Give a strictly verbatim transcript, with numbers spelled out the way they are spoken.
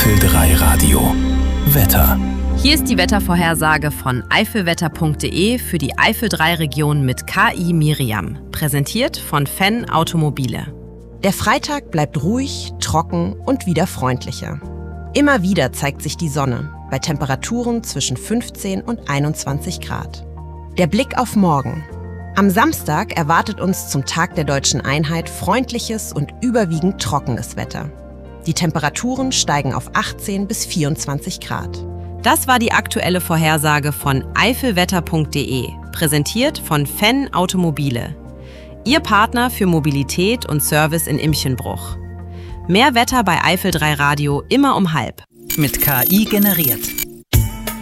Eifel drei Radio. Wetter. Hier ist die Wettervorhersage von eifelwetter punkt de für die Eifel drei Region mit K I Miriam. Präsentiert von Fenn Automobile. Der Freitag bleibt ruhig, trocken und wieder freundlicher. Immer wieder zeigt sich die Sonne, bei Temperaturen zwischen fünfzehn und einundzwanzig Grad. Der Blick auf morgen. Am Samstag erwartet uns zum Tag der Deutschen Einheit freundliches und überwiegend trockenes Wetter. Die Temperaturen steigen auf achtzehn bis vierundzwanzig Grad. Das war die aktuelle Vorhersage von eifelwetter punkt de, präsentiert von Fenn Automobile. Ihr Partner für Mobilität und Service in Imchenbruch. Mehr Wetter bei Eifel drei Radio immer um halb. Mit K I generiert.